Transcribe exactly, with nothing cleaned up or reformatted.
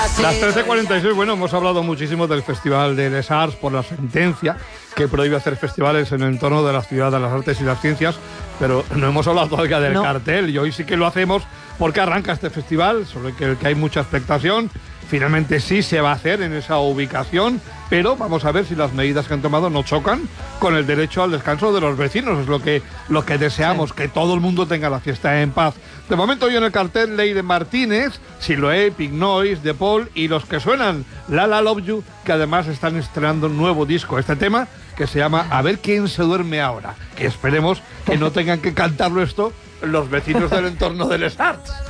Las trece cuarenta y seis, bueno, hemos hablado muchísimo del Festival de Les Arts por la sentencia que prohíbe hacer festivales en el entorno de la Ciudad de las Artes y las Ciencias, pero no hemos hablado todavía del no. cartel, y hoy sí que lo hacemos porque arranca este festival, sobre el que hay mucha expectación. Finalmente sí se va a hacer en esa ubicación, pero vamos a ver si las medidas que han tomado no chocan con el derecho al descanso de los vecinos. Es lo que, lo que deseamos, sí. que todo el mundo tenga la fiesta en paz. De momento hoy en el cartel Leire Martínez, Siloé, Pink Noise, De Paul y los que suenan La La Love You, que además están estrenando un nuevo disco. Este tema que se llama A ver quién se duerme ahora, que esperemos que no tengan que cantarlo esto los vecinos del entorno de Les Arts.